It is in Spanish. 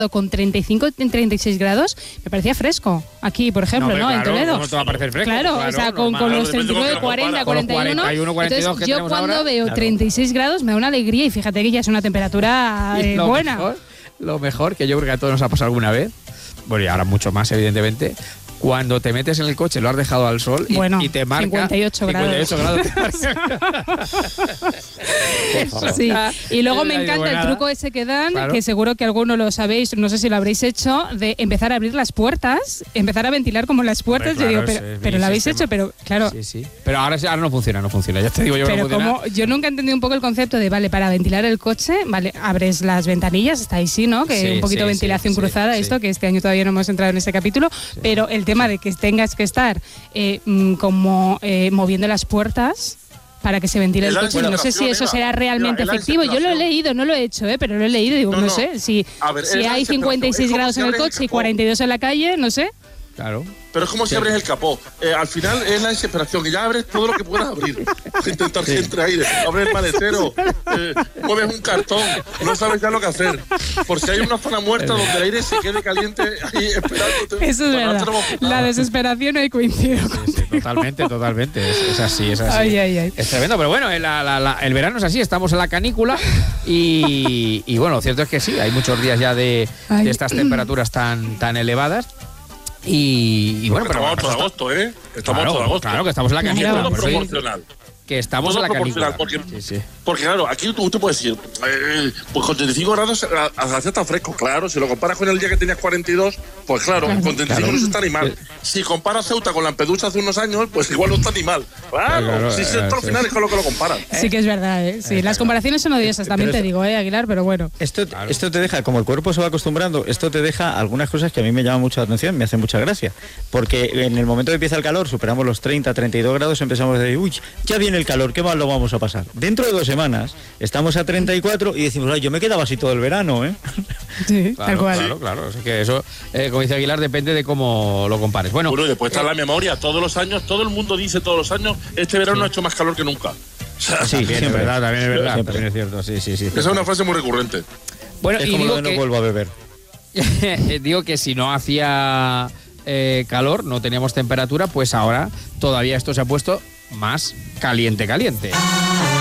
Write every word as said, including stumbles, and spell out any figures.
con treinta y cinco, treinta y seis grados, me parecía fresco. Aquí, por ejemplo, ¿no? ¿no? en Claro, Toledo. ¿cómo te va a parecer fresco? Claro, Claro, o sea, con, normal. con los Claro, treinta y nueve, depende de cuarenta, cómo cuarenta y uno. cuarenta y uno, cuarenta y dos Entonces, que yo tenemos cuando ahora, veo claro. treinta y seis grados me da una alegría y fíjate que ya es una temperatura eh, lo buena. Mejor, lo mejor, que yo creo que a todos nos ha pasado alguna vez, bueno, y ahora mucho más, evidentemente, cuando te metes en el coche, lo has dejado al sol y, Bueno, y te marca cincuenta y ocho grados. cincuenta y ocho grados. Sí, y luego me Ay, encanta buena. el truco ese que dan, Claro. que seguro que alguno lo sabéis, no sé si lo habréis hecho, de empezar a abrir las puertas, empezar a ventilar como las puertas. Hombre, yo digo, claro, pero, ese es pero mi lo habéis sistema. hecho, pero claro. Sí, sí. Pero ahora, sí- ahora no funciona, no funciona. Ya te digo yo que Pero no funciona. como yo nunca he entendido un poco el concepto de, vale, para ventilar el coche, vale, abres las ventanillas, está ahí sí, ¿no? Que Sí, un poquito sí, ventilación sí, cruzada, sí, esto, sí. que este año todavía no hemos entrado en ese capítulo, pero el tema de que tengas que estar eh, mm, como eh, moviendo las puertas para que se ventile el Es la coche, no sé si eso desesperación, será Eva. realmente Mira, es la efectivo. Yo lo he desesperación. leído, no lo he hecho, ¿eh? Pero lo he leído y digo, No, no, no. sé, si, A ver, si es la hay cincuenta y seis desesperación. grados Es en el como si coche y abres el capó. cuarenta y dos en la calle, no sé. Claro. Pero es como si abres el capó. Eh, al final es la desesperación, que ya abres todo lo que puedas abrir. Intentar que entre aire, abres el maletero, eh, mueves un cartón, no sabes ya lo que hacer. Por si hay una zona muerta donde el aire se quede caliente ahí esperándote. Eso es para verdad. darte una La desesperación ahí coincido. Sí, sí, totalmente, totalmente. Es, es así, es así. Ay, ay, ay. Es tremendo, pero bueno, la- la- la- el verano es así, estamos en la canícula y, y bueno, lo cierto es que sí, hay muchos días ya de, Ay. de estas temperaturas tan, tan elevadas. Y, y bueno, pero Estamos bueno, todo agosto, ¿eh? Estamos claro, todo agosto. claro que estamos en la Claro. canícula. Todo por eso digo proporcional. que estamos Todo en la proporcional, canícula. porque- Sí, sí. Porque claro, aquí tú, tú puedes decir, eh, pues con treinta y cinco grados hace está fresco, claro. Si lo comparas con el día que tenías cuarenta y dos, pues claro, con treinta y cinco Claro. no está ni mal. Si comparas Ceuta con Lampedusa hace unos años, pues igual no está ni mal. Claro, Claro, si eh, esto al sí. final es con lo que lo comparan. Sí que es verdad, ¿eh? Sí, las comparaciones son odiosas, también Pero te eso- digo, ¿eh, Aguilar? Pero bueno. Esto, esto te deja, como el cuerpo se va acostumbrando, esto te deja algunas cosas que a mí me llaman mucho la atención, me hacen mucha gracia. Porque en el momento que empieza el calor, superamos los treinta, treinta y dos grados, empezamos a decir, uy, ya viene el calor, qué mal lo vamos a pasar. Dentro de dos semanas estamos a treinta y cuatro y decimos, ay, yo me quedaba así todo el verano, ¿eh? Sí, Claro, tal cual. claro, claro. Es que eso, eh, como dice Aguilar, depende de cómo lo compares. Bueno, Bueno, y después está la memoria. Todos los años, todo el mundo dice todos los años, este verano ha hecho más calor que nunca. O sea, Sí, también es siempre. verdad, también es verdad, Siempre. también es cierto, sí, sí, sí. esa es una frase muy recurrente. Bueno, Es y como digo lo de no que, vuelvo a beber. digo que si no hacía eh, calor, no teníamos temperatura, pues ahora todavía esto se ha puesto más caliente, caliente.